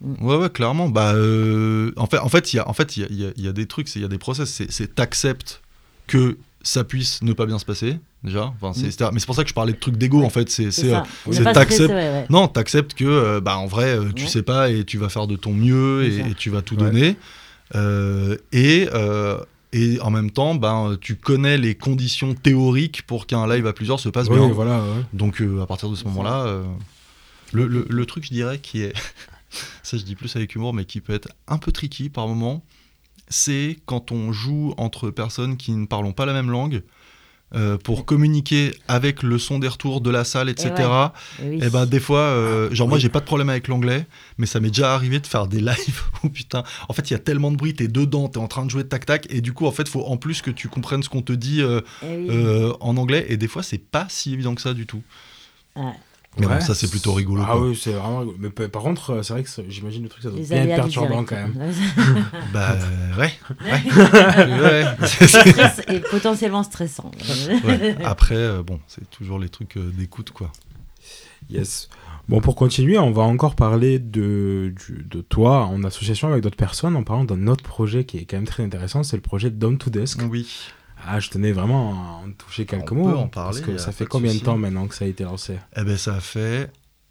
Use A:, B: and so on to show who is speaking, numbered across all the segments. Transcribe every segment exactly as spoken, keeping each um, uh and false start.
A: Ouais, ouais, clairement. Bah, euh, en fait, en fait, il y a, en fait, il y a, il y a des trucs, il y a des process. C'est, c'est t'acceptes que ça puisse ne pas bien se passer déjà. Enfin, c'est,
B: Mm.
A: mais c'est pour ça que je parlais de trucs d'ego
C: Ouais,
A: en fait. C'est,
C: c'est
A: c'est,
C: ça.
A: euh,
C: Ne
A: c'est
C: pas
A: t'acceptes.
C: stresser, ouais, ouais.
A: Non, t'acceptes que, euh, bah, en vrai, euh, tu
C: Ouais.
A: sais pas et tu vas faire de ton mieux
C: C'est
A: et,
C: ça.
A: et tu vas tout
B: Ouais.
A: donner. Euh, et euh, et en même temps, ben, tu connais les conditions théoriques pour qu'un live à plusieurs se passe
B: Oui,
A: bien.
B: voilà. Ouais.
A: Donc euh, à partir de ce
C: C'est ça.
A: moment-là, euh, le, le, le truc, je dirais, qui est, ça je dis plus avec humour, mais qui peut être un peu tricky par moment, c'est quand on joue entre personnes qui ne parlent pas la même langue, euh, pour communiquer avec le son des retours de la salle, et cetera.
C: Et oui.
A: Et ben des fois, euh, genre
B: oui.
A: moi j'ai pas de problème avec l'anglais, mais ça m'est déjà arrivé de faire des lives où putain, en fait il y a tellement de bruit, t'es dedans, t'es en train de jouer tac tac, et du coup en fait faut en plus que tu comprennes ce qu'on te dit euh,
C: Et oui.
A: euh, en anglais, et des fois c'est pas si évident que ça du tout.
C: Ouais.
A: Mais
B: Ouais.
A: bon, ça c'est plutôt rigolo.
B: Ah
A: quoi.
B: oui, c'est vraiment rigolo. Mais p- par contre, euh, c'est vrai que ça- j'imagine le truc, ça doit
C: Les
B: bien être
C: aléas du
B: perturbant
C: direct.
B: quand même.
A: Bah ouais, ouais. ouais.
C: Stress et potentiellement stressant.
A: Ouais. Après, euh, bon, c'est toujours les trucs euh, d'écoute, quoi.
B: Yes. Bon, pour continuer, on va encore parler de, du- de toi en association avec d'autres personnes, en parlant d'un autre projet qui est quand même très intéressant, c'est le projet Down to Desk.
A: Oui.
B: Ah, je tenais vraiment à en toucher quelques
A: On
B: mots.
A: peut en
B: Parce
A: parler,
B: que
A: y a
B: ça
A: pas
B: fait
A: de
B: combien de
A: souci.
B: temps maintenant que ça a été lancé?
A: Eh ben, ça fait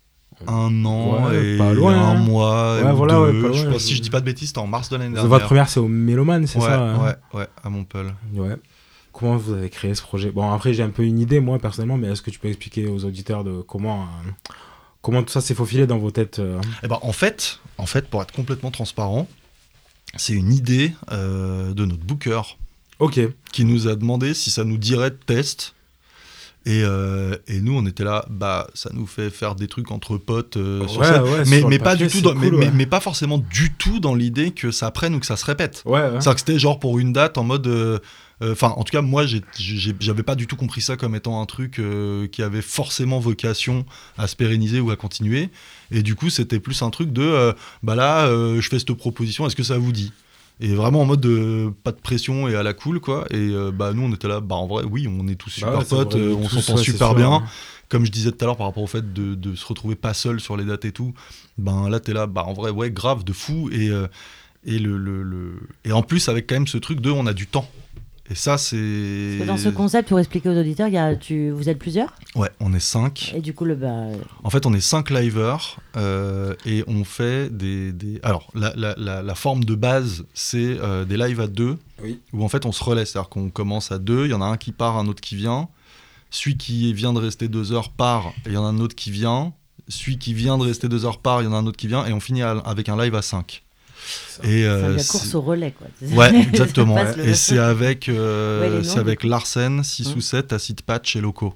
A: un an
B: Ouais,
A: et
B: pas loin,
A: un
B: hein.
A: mois
B: Ouais,
A: ou
B: voilà,
A: deux.
B: ouais, pas
A: je
B: loin.
A: pense, si je dis pas de bêtises, c'était en mars de l'année dernière.
B: Votre première, c'est au Méloman, c'est
A: ouais,
B: ça hein
A: ouais, ouais, à Montpellier.
B: Ouais. Comment vous avez créé ce projet? Bon, après, j'ai un peu une idée, moi, personnellement, mais est-ce que tu peux expliquer aux auditeurs de comment, euh, comment tout ça s'est faufilé dans vos têtes euh
A: Eh ben, en fait, en fait, pour être complètement transparent, c'est une idée euh, de notre booker
B: Ok.
A: qui nous a demandé si ça nous dirait de test. Et, euh, et nous, on était là, bah, ça nous fait faire des trucs entre potes euh, sur
B: Ouais,
A: scène.
B: ouais,
A: mais
B: sur
A: mais
B: le
A: pas
B: papier,
A: du tout,
B: c'est
A: dans-
B: cool,
A: mais,
B: ouais.
A: mais, mais pas forcément du tout dans l'idée que ça prenne ou que ça se répète.
B: Ouais, ouais.
A: C'est-à-dire que c'était genre pour une date en mode. Enfin, euh, euh, en tout cas, moi, j'ai, j'ai, j'avais pas du tout compris ça comme étant un truc euh, qui avait forcément vocation à se pérenniser ou à continuer. Et du coup, c'était plus un truc de euh, bah là, euh, je fais cette proposition, est-ce que ça vous dit ? Et vraiment en mode de, pas de pression et à la cool, quoi. Et euh, bah, nous, on était là, bah en vrai, oui, on est tous super
B: Bah ouais, c'est
A: potes,
B: vrai,
A: euh,
B: nous
A: on
B: tous,
A: s'entend
B: ouais, c'est
A: super
B: sûr,
A: bien.
B: hein.
A: Comme je disais tout à l'heure par rapport au fait de, de se retrouver pas seul sur les dates et tout, ben là, t'es là, bah en vrai, ouais, grave, de fou. Et, euh, et, le, le, le... et en plus, avec quand même ce truc de on a du temps. Et ça, c'est.
C: Parce que dans ce concept, pour expliquer aux auditeurs, il y a, tu, vous êtes plusieurs.
A: Ouais, on est cinq.
C: Et du coup, le, bah,
A: En fait, on est cinq liveurs euh, et on fait des. des... Alors, la, la, la, la forme de base, c'est euh, des lives à deux,
B: Oui.
A: où en fait on se relaie. C'est-à-dire qu'on commence à deux, il y en a un qui part, un autre qui vient. Celui qui vient de rester deux heures part, et il y en a un autre qui vient. Celui qui vient de rester deux heures part, il y en a un autre qui vient, et on finit à, avec un live à cinq. Et,
C: c'est
A: euh,
C: la course
A: c'est-
C: au relais, quoi.
A: Ouais, exactement.
C: Ça passe le-
A: Et c'est avec, euh,
C: Ouais, les
A: c'est
C: noms,
A: avec
C: du coup.
A: Larsen, six
C: Hum.
A: ou sept, Acid Patch et Loco.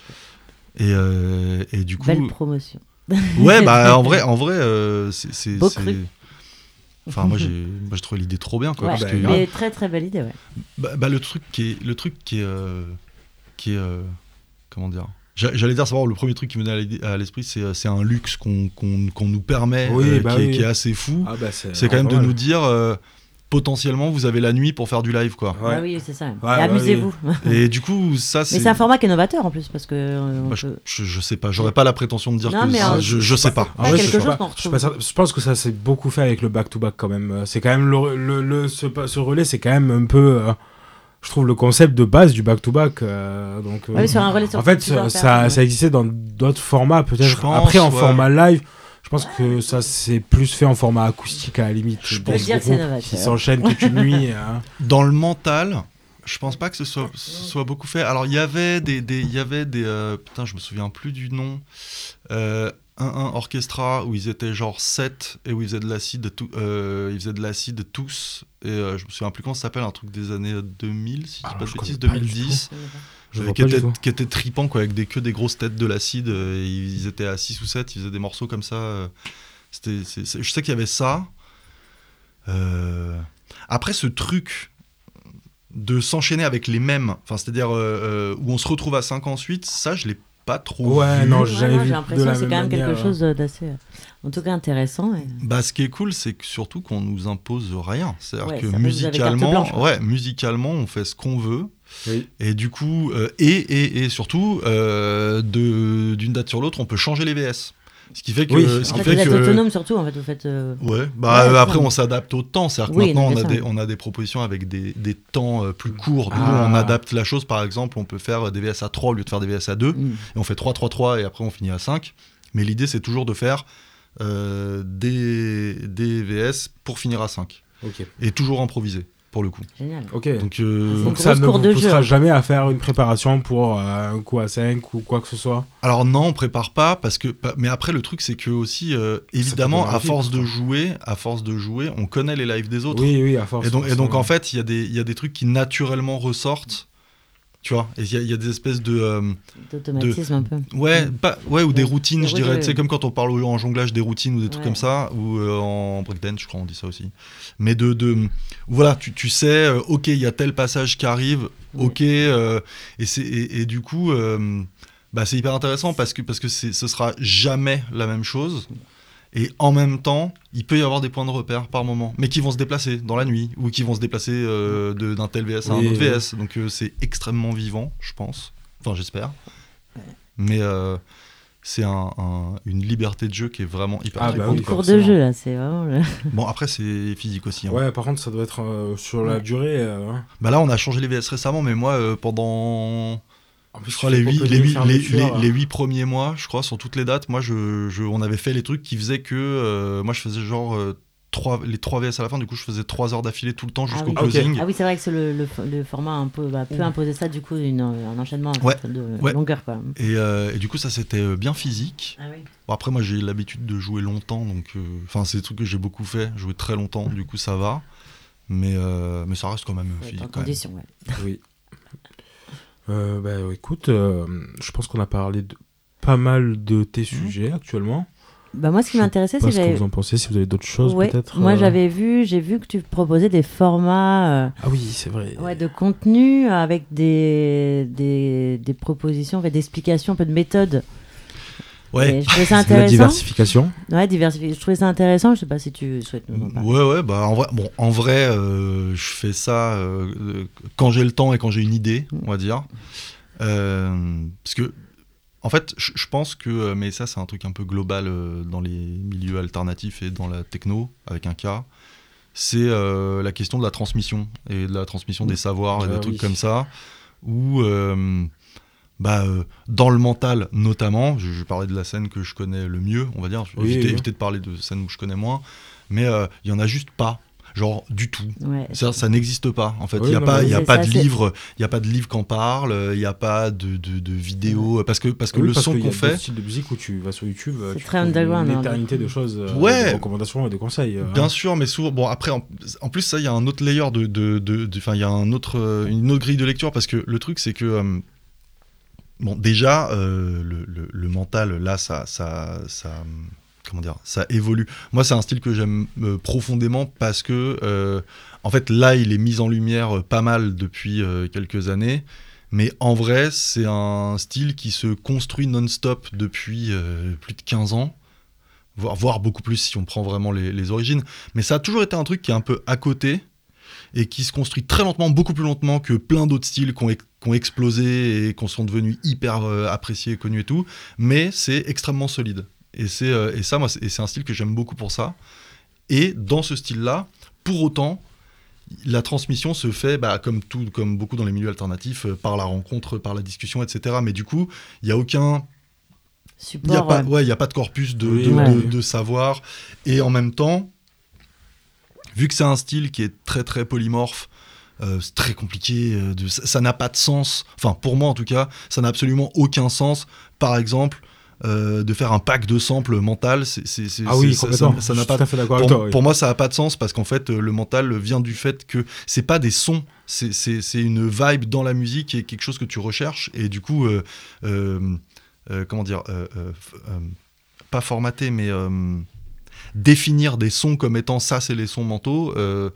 A: Et, euh, et du coup.
C: Belle promotion.
A: Ouais, bah en vrai, en vrai euh, c'est. c'est-
C: Beau
A: c'est-
C: cru.
A: Enfin, moi j'ai, moi, j'ai trouvé l'idée trop bien, quoi.
C: Ouais,
A: parce
B: bah,
A: que,
C: mais très très belle idée, ouais.
A: bah, bah, le truc qui est. Le truc qui est. euh, qui est euh, comment dire J'a- J'allais dire, savoir le premier truc qui me venait à l'idée- à l'esprit, c'est, euh, c'est un luxe qu'on, qu'on, qu'on nous permet,
B: Oui,
A: euh,
B: bah
A: qui, est,
B: oui.
A: qui est assez fou.
B: Ah, bah, c'est
A: c'est quand même de
B: vraiment
A: nous dire, euh, potentiellement, vous avez la nuit pour faire du live, quoi.
B: Ouais.
C: Ah oui, c'est ça.
B: Ouais,
C: Et
B: ouais,
C: amusez-vous.
A: Et du coup, ça, c'est.
C: Mais c'est un format qui est novateur en plus, parce que. euh, on
A: Bah, je,
C: peut-
A: je, je sais pas, j'aurais pas la prétention de dire
C: Non,
A: que
C: mais,
A: c'est-
C: euh,
A: je, je sais pas.
B: En
C: Ouais,
B: vrai,
C: quelque
B: je, suis
C: chose
B: pas-
C: qu'on
B: je suis
C: retrouve.
B: pas certain- je pense que ça s'est beaucoup fait avec le back-to-back quand même. Euh, C'est quand même le, le, le- ce, ce relais, c'est quand même un peu, euh, je trouve, le concept de base du back-to-back. euh, donc, euh,
C: Ouais, mais sur un relais sur
B: en fait,
C: tu dois
B: ça,
C: faire,
B: ça,
C: ouais.
B: ça existait dans d'autres formats,
A: Je
B: peut-être.
A: pense,
B: Après, en
A: ouais.
B: format live, je pense que ça c'est plus fait en format acoustique à la limite.
A: Je
B: Des
A: pense
C: dire que c'est
B: groupes
C: novateur.
B: qui s'enchaînent toute une nuit. hein.
A: Dans le mental, je pense pas que ce soit, ce soit beaucoup fait. Alors, il y avait des. des- Il y avait des euh, putain, je me souviens plus du nom. Euh, un un Orchestra où ils étaient genre sept et où ils faisaient de l'acide, tout, euh, ils faisaient de l'acide tous. Et euh, je me souviens plus comment ça s'appelle, un truc des années deux mille, si je dis
B: Alors,
A: pas de
B: je
A: bêtises,
B: connais pas
A: deux
B: du
A: mille dix.
B: Je
A: euh,
B: vois
A: qui,
B: pas du
A: était,
B: tout.
A: qui était tripant, quoi, avec des, que des grosses têtes de l'acide. euh, et ils étaient à six ou sept, ils faisaient des morceaux comme ça. euh, c'était, c'est- c'est- je sais qu'il y avait ça. Euh, Après, ce truc de s'enchaîner avec les mêmes, enfin, c'est-à-dire euh, euh, où on se retrouve à cinq ensuite, ça, je l'ai pas trop
B: Ouais,
A: vu.
B: non,
C: Ouais,
B: j'ai jamais
C: non,
B: vu
C: j'ai
B: de
C: l'impression
B: la
C: que c'est
B: même
C: quand même quelque
B: manière.
C: chose d'assez, euh, en tout cas intéressant. Et...
A: Bah, ce qui est cool, c'est que surtout qu'on nous impose rien. C'est-à-dire
C: Ouais,
A: que
C: ça, vous avez carte
A: musicalement,
C: blanche, quoi.
A: ouais, musicalement, on fait ce qu'on veut.
B: Oui.
A: Et du coup, euh, et, et, et surtout, euh, de, d'une date sur l'autre, on peut changer les V S. Ce qui fait que,
B: Oui,
A: ce
C: En
A: qui
C: fait,
A: fait
C: vous êtes
A: que
C: autonome surtout, en fait, vous faites... euh,
A: ouais, bah
C: Ouais,
A: euh,
C: ça.
A: après on s'adapte au temps, c'est-à-dire que
C: Oui,
A: maintenant
C: non,
A: on
C: bien
A: a
C: sûr.
A: des on a des propositions avec des, des temps euh, plus courts, d'où
B: Ah.
A: on adapte la chose. Par exemple, on peut faire des V S à trois au lieu de faire des V S à deux,
C: mm.
A: et on fait trois trois trois et après on finit à cinq. Mais l'idée c'est toujours de faire euh, des des V S pour finir à cinq
B: Ok.
A: et toujours improviser pour le coup.
C: Génial.
B: Ok.
A: Donc euh,
C: C'est
B: Donc
C: une
B: ça
C: grosse
B: ne
C: cour
B: vous
C: de
B: poussera
C: jeu.
B: jamais à faire une préparation pour euh, un coup à cinq ou quoi que ce soit.
A: alors non, on prépare pas parce que pas- mais après le truc c'est que aussi euh, évidemment
B: donner
A: à
B: envie,
A: force de
B: pourtant.
A: jouer, à force de jouer, on connaît les lives des autres.
B: Oui, oui, à force.
A: Et donc, et donc
B: forcément.
A: en fait, il y, a des- il y a des trucs qui naturellement ressortent, tu vois. Et il y, a- il y a des espèces de. euh,
C: D'automatisme un peu.
A: ouais, pas, ouais, ou des
C: Ouais.
A: routines,
C: Des
A: je
C: routines,
A: dirais.
C: oui,
A: Tu sais,
C: oui.
A: comme quand on parle en jonglage, des routines ou des trucs
C: Ouais.
A: comme ça, ou euh, en breakdance, je crois, on dit ça aussi. Mais de. de voilà, tu, tu sais, euh, ok, il y a tel passage qui arrive,
C: Ouais.
A: ok. euh, et, c'est- et, et du coup. euh, bah, c'est hyper intéressant parce que, parce que c'est- ce sera jamais la même chose. Et en même temps, il peut y avoir des points de repère par moment, mais qui vont se déplacer dans la nuit, ou qui vont se déplacer euh, de- d'un tel V S à
B: Oui,
A: un autre
B: oui.
A: V S. Donc euh, c'est extrêmement vivant, je pense. Enfin, j'espère. Mais euh, c'est un- un- une liberté de jeu qui est vraiment hyper
B: Ah,
A: très
B: bah
A: cool,
B: oui,
A: quoi.
C: Cours de
B: forcément.
C: jeu, là, c'est vraiment... le-
A: Bon, après, c'est physique aussi. hein.
B: Ouais, par contre, ça doit être euh, sur la
C: Ouais.
B: durée. euh, hein.
A: Bah là, on a changé les V S récemment, mais moi, euh, pendant.
B: En plus,
A: Je crois
B: tu
A: les
B: fais
A: huit,
B: opening,
A: les, huit, les,
B: fermeture,
A: les- les huit premiers mois, je crois, sur toutes les dates, moi, je, je- on avait fait les trucs qui faisaient que. euh, moi, je faisais genre. euh, trois, les trois V S à la fin, du coup, je faisais trois heures d'affilée tout le temps jusqu'au
C: oui.
A: closing.
C: Ah oui, c'est vrai que c'est le, le, le format un peu, bah, peut imposer ça, du coup, une, un enchaînement en
A: Ouais.
C: fait, de
A: Ouais.
C: longueur, quoi.
A: Et, euh, et du coup, ça c'était euh, bien physique.
C: Ah oui.
A: Bon, après, moi j'ai l'habitude de jouer longtemps, donc. euh, Enfin, c'est des trucs que j'ai beaucoup fait, jouer très longtemps, du coup, ça va. Mais, euh, mais ça reste quand même euh,
C: Faut être
A: physique.
C: en
A: quand même.
C: condition, ouais.
B: Oui. Euh, bah, écoute, euh, je pense qu'on a parlé de pas mal de tes sujets actuellement.
C: Bah, moi, ce qui
B: Je
C: m'intéressait,
B: sais
C: c'est
B: pas
C: que
B: ce que
C: j'avais...
B: vous en pensez, si vous avez d'autres choses
C: Ouais,
B: peut-être.
C: moi,
B: euh.
C: j'avais vu, j'ai vu que tu proposais des formats... euh,
B: Ah oui, c'est vrai.
C: Ouais, de contenu avec des, des, des propositions, en fait, d'explications, un peu de méthode.
A: Ouais.
C: Et je trouvais ça
B: C'est de la
C: intéressant.
B: diversification.
C: Ouais, diversifié. Je trouvais ça intéressant. Je sais pas si tu souhaites nous en parler.
A: Ouais, ouais, bah en vrai, bon, en vrai euh, je fais ça euh, euh, quand j'ai le temps et quand j'ai une idée, on va dire. Euh, parce que, en fait, je je pense que, euh, mais ça, c'est un truc un peu global euh, dans les milieux alternatifs et dans la techno, avec un cas, c'est euh, la question de la transmission et de la transmission des savoirs et
B: Ah
A: des trucs
B: oui.
A: comme ça, où. euh, Bah, euh, dans le mental notamment, je, je parlais de la scène que je connais le mieux, on va dire, je vais
B: Oui,
A: éviter,
B: oui.
A: éviter de parler de scènes où je connais moins, mais euh, il y en a juste pas, genre du tout.
C: Ouais.
A: Ça, ça n'existe pas en fait. Il
B: Oui,
A: n'y a
B: non,
A: pas,
B: mais
A: il y a
C: c'est
A: pas
C: ça,
A: de
C: c'est-
A: livre, il y a pas de livre qui en parle, il n'y a pas de, de, de vidéo parce que parce que
B: Oui,
A: le
B: parce
A: son
B: qu'il y a
A: qu'on
B: d'autres
A: fait.
B: styles de musique où tu vas sur YouTube, euh,
C: C'est
B: tu
C: très
B: trouves
C: underground,
B: une
C: hein,
B: éternité
C: donc.
B: de choses, euh,
A: Ouais.
B: de recommandations et de conseils. euh,
A: Bien
B: hein.
A: sûr, mais souvent. Bon, après, en, en plus, ça, il y a un autre layer de. de, de, de- Enfin, il y a un autre, euh, une autre grille de lecture parce que le truc, c'est que. euh, bon, déjà, euh, le, le, le mental, là, ça. ça, ça comment dire, ça évolue. Moi, c'est un style que j'aime euh, profondément parce que, euh, en fait, là, il est mis en lumière euh, pas mal depuis euh, quelques années. Mais en vrai, c'est un style qui se construit non-stop depuis euh, plus de quinze ans. Voire, voire beaucoup plus si on prend vraiment les, les origines. Mais ça a toujours été un truc qui est un peu à côté et qui se construit très lentement, beaucoup plus lentement que plein d'autres styles qui ont, ex- qui ont explosé et qui sont devenus hyper euh, appréciés, connus et tout. Mais c'est extrêmement solide. Et, c'est, euh, et ça, moi, c'est, et c'est un style que j'aime beaucoup pour ça. Et dans ce style-là, pour autant, la transmission se fait, bah, comme, tout, comme beaucoup dans les milieux alternatifs, euh, par la rencontre, par la discussion, et cetera. Mais du coup, il n'y a aucun... Il n'y a,
C: Support.
A: pas-
C: euh,
A: ouais, y a pas de corpus de,
B: Oui,
A: de,
C: ouais.
A: de- de savoir. Et en même temps, vu que c'est un style qui est très très polymorphe, euh, c'est très compliqué, euh, de, ça, ça n'a pas de sens. Enfin, pour moi en tout cas, ça n'a absolument aucun sens. Par exemple, euh, de faire un pack de samples mental, c'est, c'est, c'est,
B: Ah oui,
A: c'est- ça-
B: complètement.
A: ça, ça
B: Je
A: n'a
B: suis
A: pas
B: tout à fait d'accord avec
A: pour,
B: toi. oui.
A: pour moi, ça n'a pas de sens parce qu'en fait, euh, le mental vient du fait que c'est pas des sons, c'est, c'est, c'est une vibe dans la musique et quelque chose que tu recherches. Et du coup, euh, euh, euh, comment dire, euh, euh, f- euh, pas formater, mais euh, définir des sons comme étant ça, c'est les sons mentaux. Euh,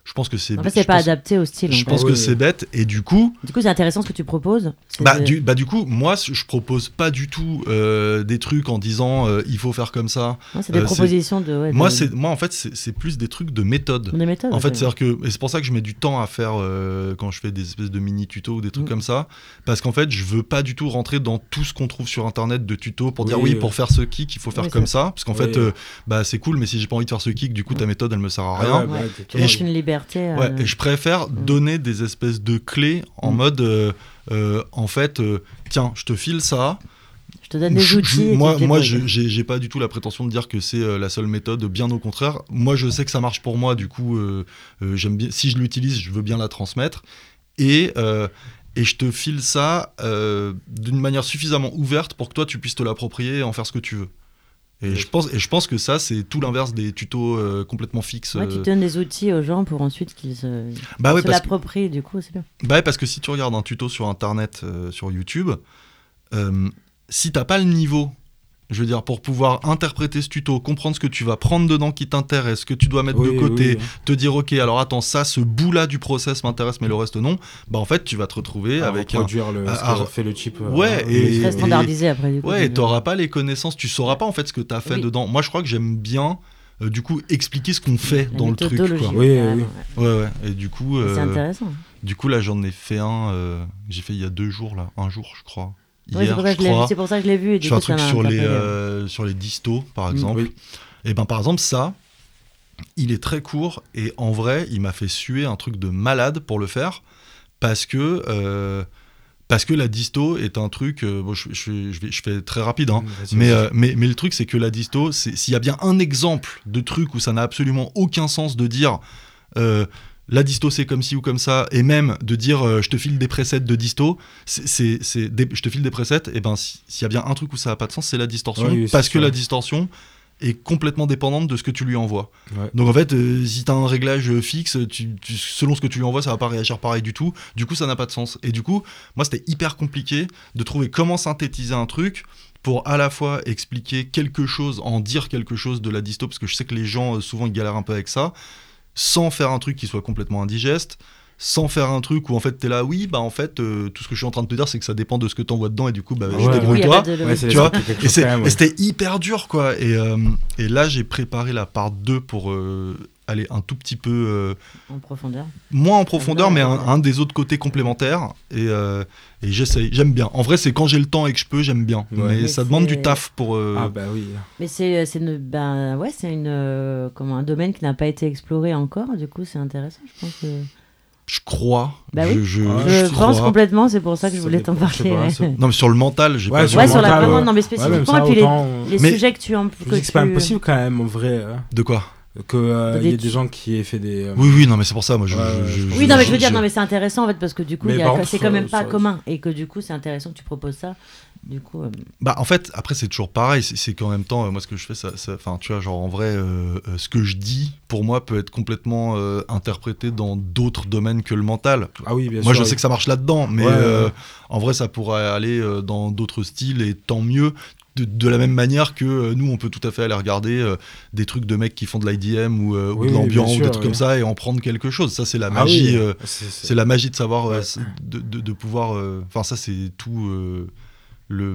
A: Je pense que c'est.
C: En fait, c'est
A: je
C: pas
A: pense-
C: adapté au style.
A: Je
C: en
A: pense
C: fait.
A: que
B: oui.
A: c'est bête et du coup,
C: Du coup, c'est intéressant ce que tu proposes. C'est
A: bah
C: de-
A: du, bah du coup, moi je propose pas du tout euh, des trucs en disant euh, il faut faire comme ça.
C: Non, c'est des
A: euh, c'est-
C: propositions de. Ouais,
A: Moi
C: de-
A: c'est moi en fait c'est c'est plus des trucs de méthode.
C: des méthodes.
A: En fait,
C: ouais.
A: c'est-à-dire que et c'est pour ça que je mets du temps à faire euh, quand je fais des espèces de mini tutos ou des trucs
C: Mm.
A: comme ça, parce qu'en fait, je veux pas du tout rentrer dans tout ce qu'on trouve sur internet de tutos pour dire
B: Oui,
A: oui,
B: ouais.
A: pour faire ce kick, il faut faire
C: Oui,
A: comme
C: c'est-
A: ça, parce qu'en
B: Oui.
A: fait, euh, bah c'est cool, mais si j'ai pas envie de faire ce kick, du coup ta méthode elle me sert à
B: Ah
A: rien.
B: ouais, bah,
C: Ouais.
B: exactement.
C: Tu
A: Et
C: laisses
A: je-
C: une liberté. euh,
A: Ouais, et je préfère
C: Mm.
A: donner des espèces de clés en
C: Mm.
A: mode, euh, euh, en fait, euh, tiens, je te file ça.
C: Je te donne des
A: Je- je-
C: outils. et tu
A: moi,
C: te
A: moi,
C: débrouilles.
A: je- j'ai j'ai pas du tout la prétention de dire que c'est euh, la seule méthode. Bien au contraire, moi, je sais que ça marche pour moi. Du coup, euh, euh, j'aime bien. Si je l'utilise, je veux bien la transmettre. Et euh, et je te file ça euh, d'une manière suffisamment ouverte pour que toi, tu puisses te l'approprier et en faire ce que tu veux. Et
B: Oui.
A: je pense, et je pense que ça, c'est tout l'inverse des tutos euh, complètement fixes.
C: Ouais, tu
A: euh.
C: donnes des outils aux gens pour ensuite qu'ils se,
A: Bah ouais,
C: se
A: parce que,
C: l'approprient. Du coup, c'est bien.
A: bah ouais, parce que si tu regardes un tuto sur internet, euh, sur YouTube, euh, si t'as pas le niveau, je veux dire, pour pouvoir interpréter ce tuto, comprendre ce que tu vas prendre dedans qui t'intéresse, ce que tu dois mettre
B: Oui,
A: de côté,
B: oui.
A: te dire ok, alors attends, ça, ce bout-là du process m'intéresse, mais le reste non, bah en fait, tu vas te retrouver
B: À
A: avec un.
B: reproduire le,
A: à-
B: ce
A: à-
B: qu'a fait le chip. euh,
A: Ouais,
B: oui,
A: et-
B: oui,
C: Très
B: oui.
C: standardisé après. Du coup,
A: Ouais, et
C: donc,
A: t'auras pas les connaissances, tu sauras pas en fait ce que t'as fait
C: Oui.
A: dedans. Moi, je crois que j'aime bien, euh, du coup, expliquer ce qu'on fait
C: la
A: dans le truc.
C: méthodologie,
A: Quoi.
B: Oui,
C: ouais,
B: oui,
C: carrément,
B: oui.
C: ouais.
A: Ouais, ouais. Et du coup,
C: Mais C'est
A: euh,
C: intéressant.
A: du coup, là, j'en ai fait un, euh, que j'ai fait il y a deux jours, là, un jour, je crois.
C: Ouais, c'est
A: Hier,
C: pour ça
A: je
C: que je l'ai vu,
A: crois.
C: c'est pour ça que je l'ai vu. Et
A: Je
C: du
A: fais un
C: coup, ça
A: truc
C: m'a
A: sur les,
C: interpellé.
A: euh, sur les distos, par
B: Mm,
A: exemple.
B: oui.
A: Et ben par exemple, ça, il est très court et en vrai, il m'a fait suer un truc de malade pour le faire parce que, euh, parce que la disto est un truc. euh, bon, je, je- je vais, je fais très rapide, hein,
B: Vas-y,
A: mais,
B: vas-y.
A: euh, mais, mais le truc, c'est que la disto, c'est- s'il y a bien un exemple de truc où ça n'a absolument aucun sens de dire. euh, la disto c'est comme ci ou comme ça, et même de dire euh, je te file des presets de disto, c'est, c'est, c'est des- je te file des presets, et ben si- s'il y a bien un truc où ça n'a pas de sens, c'est la distorsion,
B: Oui, c'est
A: parce que
B: ça.
A: la distorsion est complètement dépendante de ce que tu lui envoies.
B: Ouais.
A: Donc en fait, euh, si tu as un réglage fixe, tu, tu- selon ce que tu lui envoies, ça va pas réagir pareil du tout, du coup ça n'a pas de sens. Et du coup, moi c'était hyper compliqué de trouver comment synthétiser un truc pour à la fois expliquer quelque chose, en dire quelque chose de la disto, parce que je sais que les gens euh, souvent ils galèrent un peu avec ça, sans faire un truc qui soit complètement indigeste, sans faire un truc où en fait t'es là, oui, bah en fait, euh, tout ce que je suis en train de te dire, c'est que ça dépend de ce que t'envoies dedans, et du coup, bah,
B: Ouais,
A: je
B: ouais.
C: Oui, il y a
A: débrouille-toi.
C: pas de-
B: Ouais, c'est
A: Tu vois,
B: quelque
A: Et,
B: chose
A: c'est-
B: quand même,
A: et
B: ouais.
A: c'était hyper dur, quoi. Et, euh, et là, j'ai préparé la part deux pour euh, aller un tout petit peu euh,
C: En profondeur.
A: moins en profondeur,
C: Ouais,
A: mais un,
C: ouais.
A: un des autres côtés complémentaires. Et, euh, et j'essaye, j'aime bien. En vrai, c'est quand j'ai le temps et que je peux, j'aime bien.
B: Ouais.
A: Mais
C: Mais
A: ça demande
C: c'est-
A: du taf pour. euh,
B: Ah bah oui.
C: Mais c'est c'est une ben ouais c'est une euh, comment un domaine qui n'a pas été exploré encore. Du coup, c'est intéressant. Je pense que
A: Je crois.
C: Bah
A: je,
C: oui.
A: je,
B: Ouais,
C: je
A: je
C: pense
A: crois.
C: complètement. C'est pour ça que je
B: Ça
C: voulais t'en
B: dépend, je sais
C: parler.
B: pas,
C: ouais.
B: ça-
A: Non, mais sur le mental, j'ai
B: Ouais,
A: pas.
B: sur
C: Ouais,
B: le
C: sur la
B: mental,
C: vraiment
B: ouais.
C: non mais
B: Ouais, même
C: spécifiquement
B: ça,
C: et puis les,
B: autant,
C: les
A: Mais-
C: sujets que tu en
B: Je me dis que c'est pas
C: tu-
B: impossible quand même en vrai euh,
A: De quoi
B: que euh,
C: Des
B: y ait
C: études.
B: des gens qui aient fait des. euh,
A: Oui, oui, non, mais c'est pour ça. Moi, je.
B: Ouais,
A: je- je-
C: Oui, non, mais je veux
A: je-
C: dire, non, mais c'est intéressant en fait parce que du coup,
B: Mais
C: il y a-
B: par contre,
C: c'est quand même
B: sur-
C: pas
B: sur-
C: commun et que du coup, c'est intéressant que tu proposes ça. Du coup, euh,
A: Bah en fait après c'est toujours pareil, c'est, c'est qu'en même temps euh, moi ce que je fais ça, ça- enfin tu vois genre en vrai euh, euh, ce que je dis pour moi peut être complètement euh, interprété dans d'autres domaines que le mental.
B: Ah oui, bien
A: Moi
B: sûr.
A: je sais que ça marche là-dedans, mais
B: Ouais, ouais,
A: euh,
B: ouais.
A: en vrai ça pourrait aller euh, dans d'autres styles et tant mieux. De, de la même manière que euh, nous on peut tout à fait aller regarder euh, des trucs de mecs qui font de l'I D M ou, euh, ou
B: Oui,
A: de
B: oui,
A: l'ambiance
B: bien
A: ou
B: sûr,
A: des trucs
B: oui.
A: comme ça et en prendre quelque chose. Ça c'est la
B: Ah
A: magie.
B: oui,
A: euh,
B: c'est- c'est-
A: c'est la magie de savoir, euh,
B: Ouais.
A: c'est- de, de- de pouvoir. euh, Enfin, ça, c'est tout euh, le,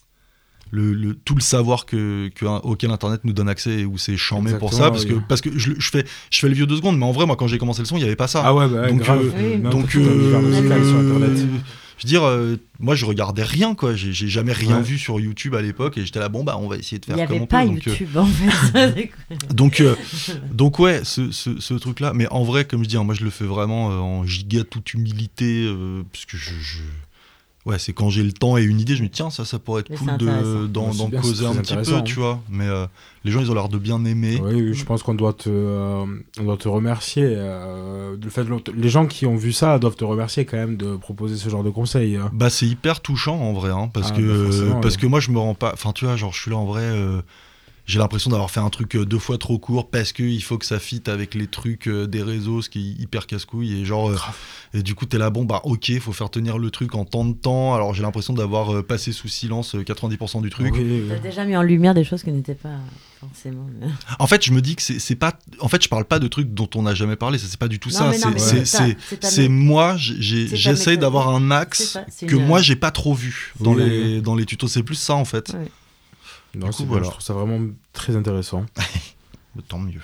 A: le, le- tout le savoir que, que, auquel Internet nous donne accès et où c'est chambé pour ça.
B: Exactement,
A: Parce que,
B: oui.
A: parce que je, le- je fais, je fais le vieux deux secondes, mais en vrai, moi, quand j'ai commencé le son, il n'y avait pas ça.
B: Ah ouais, bah ouais,
A: Donc,
B: grave.
A: euh,
C: Oui.
B: Même
A: Donc,
B: tout un univers
A: euh,
B: musical sur internet.
A: je veux dire, euh, moi, je regardais rien, quoi. J'ai, j'ai jamais rien
B: Ouais.
A: vu sur YouTube à l'époque et j'étais là, bon, bah, on va essayer de
C: il
A: faire
C: n'y
A: comme
C: avait
A: on
C: pas
A: peut. Donc, euh,
C: YouTube en fait.
A: donc, euh, donc ouais, ce, ce, ce truc-là. Mais en vrai, comme je dis, hein, moi je le fais vraiment euh, en giga toute humilité, euh, parce que je, je- ouais, c'est quand j'ai le temps et une idée, je me dis tiens, ça, ça pourrait être
C: Mais
A: cool
C: c'est
A: de,
C: intéressant.
A: d'en,
B: Ouais, c'est
A: d'en
B: bien,
A: causer
B: c'est
A: un
B: très
A: petit peu,
B: intéressant,
A: tu vois. Mais euh, les gens, ils ont l'air de bien aimer.
B: Oui, oui, je pense qu'on doit te, euh, on doit te remercier. euh, le fait de- les gens qui ont vu ça doivent te remercier quand même de proposer ce genre de conseils. hein.
A: Bah c'est hyper touchant en vrai, hein, parce
B: Ah,
A: que
B: bah, forcément,
A: parce
B: ouais.
A: que moi je me rends pas, enfin tu vois, genre je suis là en vrai. euh, j'ai l'impression d'avoir fait un truc deux fois trop court parce qu'il faut que ça fitte avec les trucs des réseaux, ce qui est hyper casse-couille. Et genre, euh, et du coup, t'es là, bon, bah ok, il faut faire tenir le truc en tant de temps. Alors j'ai l'impression d'avoir passé sous silence quatre-vingt-dix pour cent du truc.
B: Oui, oui, oui.
C: T'as déjà mis en lumière des choses qui n'étaient pas forcément.
A: En fait, je me dis que c'est, c'est pas. En fait, je parle pas de trucs dont on n'a jamais parlé. Ça, c'est pas du tout
C: Non,
A: ça.
C: mais non,
A: C'est,
C: mais
A: c'est,
C: c'est
A: c'est,
C: c'est ta
A: c'est
C: mé-
A: moi, j'ai,
C: c'est ta
A: j'essaye
C: méthode.
A: d'avoir un
C: C'est
A: axe
C: ça, c'est
A: que
C: une-
A: moi j'ai pas trop vu dans
B: Oui,
A: les
B: oui.
A: dans les tutos. C'est plus ça en fait.
C: Ouais.
B: Non,
A: Du
B: c'est
A: coup,
B: bien,
A: voilà.
B: je trouve ça vraiment très intéressant.
A: Tant mieux.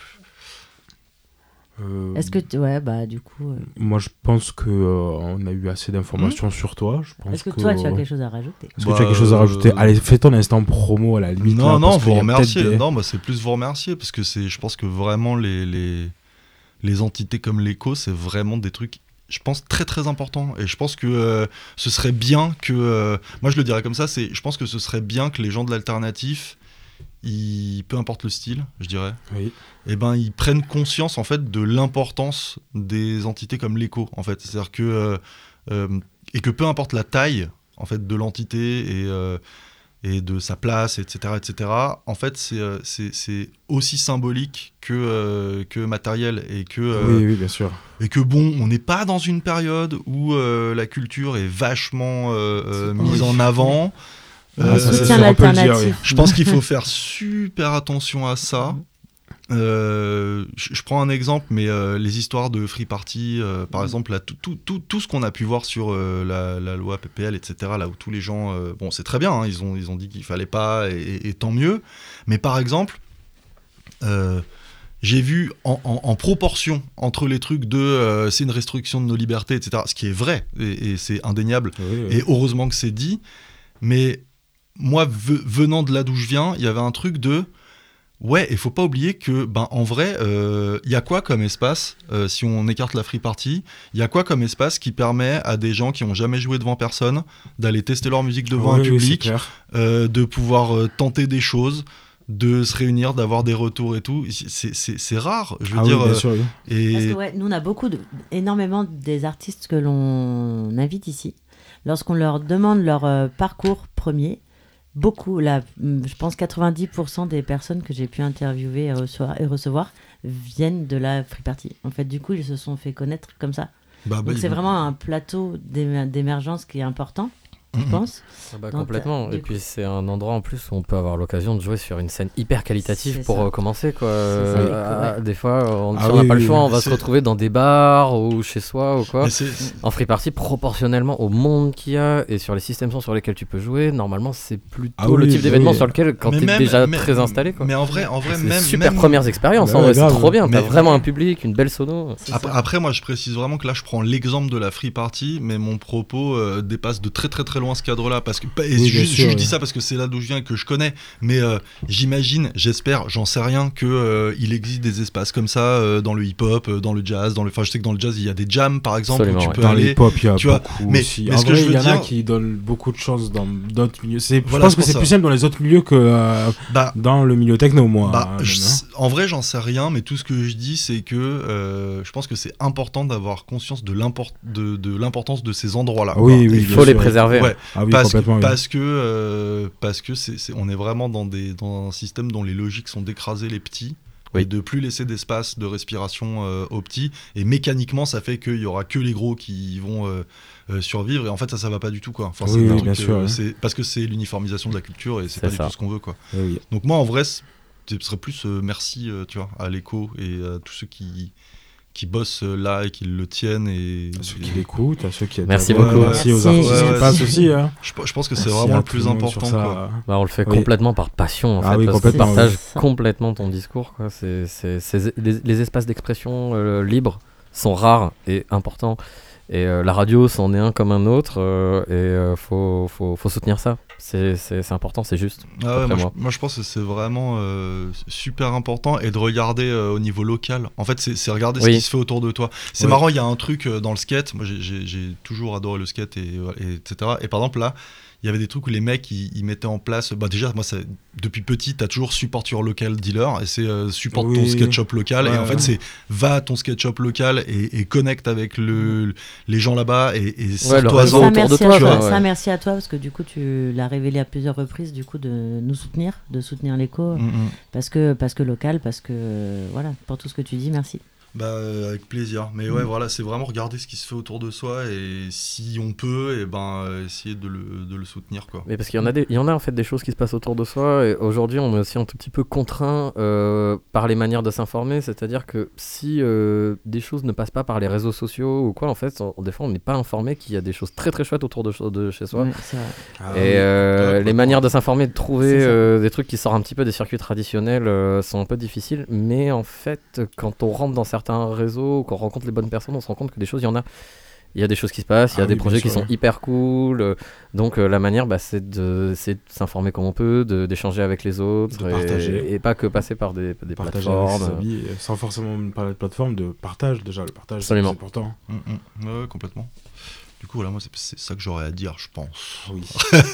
B: Euh,
C: Est-ce que tu... ouais bah du coup. euh,
B: Moi, je pense que euh, on a eu assez d'informations sur toi. Je pense
C: Est-ce que toi tu as quelque chose à rajouter?
B: Est-ce que
A: Bah,
B: tu as quelque chose à rajouter?
A: euh,
B: Allez, fais ton instant promo à la limite.
A: Non,
B: là,
A: non,
B: parce qu'il
A: vous
B: y a
A: remercier.
B: peut-être des-
A: Non, bah, c'est plus vous remercier parce que c'est, je pense que vraiment les, les, les entités comme l'écho, c'est vraiment des trucs, je pense, très très importants. Et je pense que euh, ce serait bien que, euh, moi je le dirais comme ça, c'est, je pense que ce serait bien que les gens de l'alternatif, ils, peu importe le style, je dirais,
B: Oui.
A: eh ben, ils prennent conscience en fait de l'importance des entités comme l'écho, en fait. C'est-à-dire que, euh, euh, et que peu importe la taille en fait, de l'entité et, euh, et de sa place, et cetera, et cetera, en fait, c'est, euh, c'est, c'est aussi symbolique que, euh, que matériel. Et que, euh,
B: Oui, oui, bien sûr.
A: et que bon, on n'est pas dans une période où euh, la culture est vachement euh, euh, mise
B: Oui.
A: en avant.
B: Ah,
A: Euh,
B: ça, c'est
C: Soutien
B: sûr, on peut le dire,
C: l'alternative.
A: je pense qu'il faut faire super attention à ça. Euh, je, je prends un exemple, mais euh, les histoires de Free Party, euh, par
C: Mm.
A: exemple, là, tout, tout, tout, tout ce qu'on a pu voir sur euh, la, la loi P P L, et cetera, là où tous les gens... euh, bon, c'est très bien, hein, ils, ont, ils ont dit qu'il fallait pas, et, et- et tant mieux. Mais par exemple, euh, j'ai vu en, en- en proportion entre les trucs de euh, c'est une restriction de nos libertés, et cetera, ce qui est vrai, et, et c'est indéniable,
B: Oui, oui.
A: et heureusement que c'est dit, mais moi, ve- venant de là d'où je viens, il y avait un truc de... Ouais, il faut pas oublier que, ben, en vrai, il euh, y a quoi comme espace, euh, si on écarte la free party, il y a quoi comme espace qui permet à des gens qui ont jamais joué devant personne d'aller tester leur musique devant
B: Oui,
A: un
B: oui, c'est
A: public,
B: clair.
A: euh, de pouvoir euh, tenter des choses, de se réunir, d'avoir des retours et tout. C'est, c'est, c'est rare, je veux
B: Ah
A: dire.
B: oui, bien
A: euh,
B: sûr, oui.
A: et...
C: Parce que ouais, nous on a beaucoup de, énormément des artistes que l'on invite ici. Lorsqu'on leur demande leur euh, parcours premier, beaucoup, là, hum, je pense quatre-vingt-dix pour cent des personnes que j'ai pu interviewer et recevoir, et recevoir viennent de la Free Party. En fait, du coup, ils se sont fait connaître comme ça.
A: bah, bah,
C: Donc c'est
A: il-
C: vraiment un plateau d'émer- d'émergence qui est important, je
A: Mhm.
C: pense.
D: Ah bah,
C: Donc,
D: complètement.
C: t'as-
D: Et
C: du
D: puis c'est un endroit en plus où on peut avoir l'occasion de jouer sur une scène hyper qualitative
C: C'est
D: pour
C: ça.
D: euh, commencer quoi.
C: ça,
D: Euh,
C: ouais.
D: ah, Des fois, on,
B: Ah
D: si on n'a
B: oui,
D: pas le
B: oui,
D: choix,
B: oui.
D: on va
A: C'est-
D: se retrouver dans des bars ou chez soi ou quoi.
A: mais c'est-
D: En free party, proportionnellement au monde qu'il y a et sur les systèmes son sur lesquels tu peux jouer, normalement c'est plutôt
B: Ah
D: le
B: oui,
D: type
B: oui,
D: d'événement
B: oui.
D: sur lequel quand
A: mais
D: t'es
A: même-
D: déjà
A: mais-
D: très installé quoi.
A: Mais en vrai, en vrai
D: C'est
A: même.
D: super
A: même-
D: premières expériences,
B: Bah
D: en
B: ouais,
D: vrai, c'est
B: grave.
D: trop bien. T'as
A: Mais-
D: vraiment un public, une belle sono.
C: C'est
A: Après,
C: ça.
A: après, moi, je précise vraiment que là, je prends l'exemple de la free party, mais mon propos euh, dépasse de très très très loin ce cadre-là, parce que et
B: Oui,
A: je,
B: bien
A: je-
B: sûr,
A: je dis
B: oui.
A: ça parce que c'est là d'où je viens et que je connais, mais euh, j'imagine, j'espère, j'en sais rien, que euh, il existe des espaces comme ça euh, dans le hip-hop, euh, dans le jazz, dans le. Enfin, je sais que dans le jazz, il y a des jams, par exemple,
D: Absolument,
A: où tu
D: ouais.
A: peux
B: Dans
A: aller.
B: les pop, il y a
A: tu vois,
B: beaucoup
A: mais-
B: aussi.
A: mais
B: En
A: ce que
B: vrai,
A: je
B: il y
A: veux
B: en a
A: dire-
B: qui donnent beaucoup de chance dans d'autres milieux. C'est,
A: Voilà,
B: je pense
A: c'est
B: que
A: pour
B: c'est
A: ça.
B: plus simple dans les autres milieux que euh,
A: Bah,
B: dans le milieu techno, moi.
A: Bah,
B: même,
A: je-
B: hein.
A: en vrai, j'en sais rien, mais tout ce que je dis, c'est que euh, je pense que c'est important d'avoir conscience de, l'import- de, de l'importance de ces endroits-là.
B: Ah oui,
A: quoi.
B: oui,
A: Et
D: Il
B: bien
D: faut les
B: sûr.
D: préserver.
A: Ouais,
B: Ah oui,
A: parce, que,
B: complètement. oui.
A: parce que euh, parce que c'est, c'est- on est vraiment dans des dans un système dont les logiques sont d'écraser les petits.
D: Oui.
A: Et de plus laisser d'espace de respiration euh, aux petits, et mécaniquement ça fait qu'il y aura que les gros qui vont euh, euh, survivre, et en fait ça ça va pas du tout quoi. Enfin,
B: Oui,
A: c'est
B: oui,
A: un
B: bien
A: truc,
B: sûr,
A: euh,
B: ouais.
A: c'est parce que c'est l'uniformisation de la culture et c'est,
D: C'est
A: pas du
D: ça.
A: tout ce qu'on veut quoi.
B: Oui, oui.
A: Donc moi en vrai c- ce serait plus euh, merci euh, tu vois à l'écho et à tous ceux qui qui bossent euh, là et qui le tiennent, et
B: À ceux qui l'écoutent, à ceux qui
D: Merci
B: adhèrent.
D: beaucoup.
B: Merci aux
C: Merci.
B: artistes
A: Ouais,
B: qui
A: ouais,
B: passent
A: c'est-
B: aussi. Hein.
A: je, je pense que c'est
B: Merci
A: vraiment
B: à
A: le
B: tout
A: plus
B: monde
A: important
B: sur ça.
A: quoi.
D: Bah, on le fait
B: Oui.
D: complètement par passion en
B: Ah
D: fait,
B: oui,
D: parce que tu
B: complètement,
D: partages
C: oui.
D: complètement ton discours. Quoi. C'est, c'est, c'est- les, les espaces d'expression euh, libres sont rares et importants. Et euh, la radio, c'en est un comme un autre. euh, et euh, faut, faut, faut soutenir ça. C'est, c'est, c'est important, c'est juste.
A: Ah ouais,
D: D'après
A: moi, je,
D: moi.
A: moi, je pense que c'est vraiment euh, super important, et de regarder euh, au niveau local. En fait, c'est, c'est regarder ce
D: Oui.
A: qui se fait autour de toi. C'est
B: Ouais.
A: marrant, il y a un truc euh, dans le skate. Moi, j'ai, j'ai, j'ai toujours adoré le skate, et, et etc. Et par exemple, là, il y avait des trucs où les mecs ils, ils mettaient en place, bah déjà moi ça, depuis petit t'as toujours support your local dealer et c'est euh, support
B: Oui.
A: ton SketchUp local
B: Ouais,
A: et en fait
B: ouais.
A: c'est va à ton SketchUp local et, et connecte avec le, les gens là-bas et, et
D: le
A: sors-toi-en.
D: réseau
C: Ça,
D: autour de
C: merci
D: toi,
C: à toi.
D: quoi, ouais.
C: Ça, merci à toi, parce que du coup, tu l'as révélé à plusieurs reprises, du coup, de nous soutenir, de soutenir l'écho,
A: Mm, mm.
C: parce que, parce que local, parce que, euh, voilà, pour tout ce que tu dis, merci.
A: Bah euh, avec plaisir, mais ouais voilà c'est vraiment regarder ce qui se fait autour de soi et si on peut et ben euh, essayer de le, de le soutenir quoi.
D: Mais parce qu'il y en a des, il y en a en fait des choses qui se passent autour de soi et aujourd'hui on est aussi un tout petit peu contraint euh, par les manières de s'informer, c'est-à-dire que si euh, des choses ne passent pas par les réseaux sociaux ou quoi, en fait on- des fois on n'est pas informé qu'il y a des choses très très chouettes autour de, cho- de chez soi.
C: Ouais, c'est vrai.
B: Ah,
D: Et euh,
A: Ouais,
D: les manières de s'informer, de trouver
C: C'est ça.
D: euh, des trucs qui sortent un petit peu des circuits traditionnels euh, sont un peu difficiles. Mais en fait, quand on rentre dans certains réseaux, quand on rencontre les bonnes personnes, on se rend compte que des choses, il y en a. Il y a des choses qui se passent, il y a
B: Ah
D: des
B: oui, bien
D: projets qui
B: sûr,
D: sont
B: ouais.
D: hyper cool. euh, donc euh, la manière, bah, c'est de, c'est de s'informer comme on peut, de- d'échanger avec les autres.
B: De
D: et,
B: partager.
D: Et pas que passer par des, des
B: partager avec
D: plateformes.
B: ses amis, euh, sans forcément parler de plateforme, de partage déjà. Le partage, c'est
D: Absolument.
B: important.
A: Mm, mm. Ouais, ouais, complètement. Du coup voilà moi c'est, c'est ça que j'aurais à dire je pense.
B: Oui.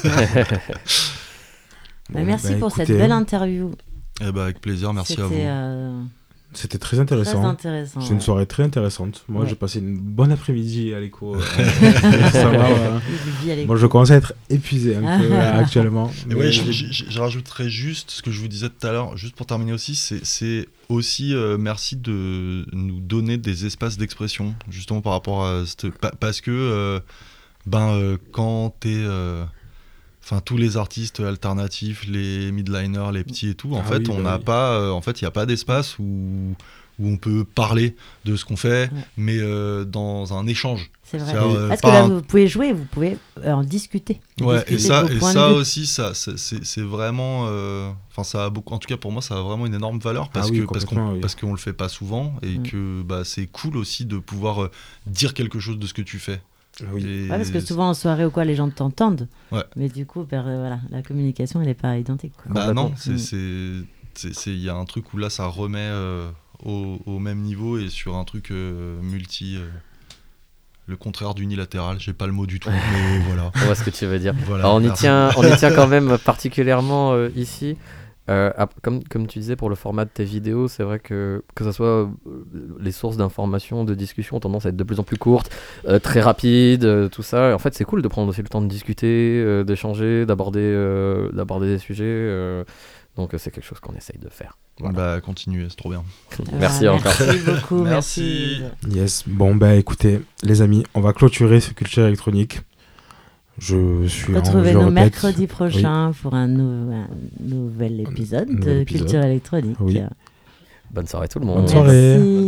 C: Bah,
B: Bon,
C: merci
B: bah,
C: pour
B: écoutez,
C: cette belle interview.
A: Et bah avec plaisir, merci à vous.
C: C'était euh,
B: C'était très
C: très
B: intéressant.
C: intéressant.
B: C'est une
C: ouais.
B: soirée très intéressante. Moi,
C: Ouais.
B: j'ai passé une bonne après-midi à l'écho. euh, ça va, voilà.
C: Il vit à l'écoute.
B: Moi, je commence à être épuisé un peu là, actuellement.
A: Et
B: Mais-
A: ouais, je, je- je- je rajouterais juste ce que je vous disais tout à l'heure, juste pour terminer aussi, c'est, c'est aussi euh, merci de nous donner des espaces d'expression, justement par rapport à cette, pa- parce que euh, ben euh, quand t'es, euh, enfin tous les artistes alternatifs, les midliners, les petits et tout, en
B: Ah
A: fait
B: oui,
A: on
B: bah
A: n'a
B: oui.
A: pas, euh, en fait il y a pas d'espace où où on peut parler de ce qu'on fait,
C: Ouais.
A: mais euh, dans un échange.
C: C'est vrai.
A: C'est, euh,
C: Parce que
A: pas
C: là,
A: un-
C: vous pouvez jouer, vous pouvez euh, en discuter.
A: Ouais, et
C: Discuter
A: ça,
C: de vos
A: et
C: points
A: ça
C: de vue.
A: aussi, ça, c'est, c'est- c'est vraiment, euh, enfin, ça a beaucoup, en tout cas pour moi, ça a vraiment une énorme valeur parce
B: Ah oui,
A: que parce qu'on
B: complètement, oui.
A: parce qu'on le fait pas souvent et
C: Mm.
A: que bah c'est cool aussi de pouvoir euh, dire quelque chose de ce que tu fais.
B: Oui.
A: Et
C: Ouais, parce que souvent en soirée ou quoi, les gens t'entendent.
A: Ouais.
C: Mais du coup, ben, euh, voilà, la communication, elle n'est pas identique. quoi.
A: bah non,
D: complètement.
A: c'est
C: Mm.
A: c'est c'est c'est- il y a un truc où là ça remet euh, au, au même niveau et sur un truc euh, multi. euh, le contraire d'unilatéral, j'ai pas le mot du tout, mais voilà.
D: On voit ce que tu veux dire.
A: Voilà,
D: Alors, on, y
A: merci.
D: tient, on y tient quand même particulièrement euh, ici. Euh, ap- comme, comme tu disais, pour le format de tes vidéos, c'est vrai que que ce soit euh, les sources d'information, de discussion ont tendance à être de plus en plus courtes, euh, très rapides, euh, tout ça. Et en fait, c'est cool de prendre aussi le temps de discuter, euh, d'échanger, d'aborder, euh, d'aborder des sujets. euh, donc, euh, c'est quelque chose qu'on essaye de faire. Voilà.
A: Bah continuez, c'est trop bien.
D: Merci
C: Voilà,
D: encore.
C: Merci beaucoup.
A: Merci.
C: merci.
B: Yes. Bon, bah écoutez, les amis, on va clôturer ce culture électronique. Je suis en- je
C: Retrouvez-nous
B: répète,
C: mercredi prochain pour un, nou- un nouvel épisode
B: nouvel
C: de
B: épisode.
C: Culture électronique.
B: Oui.
D: Bonne soirée tout le
B: Bonne
D: monde.
B: soirée.
C: Merci.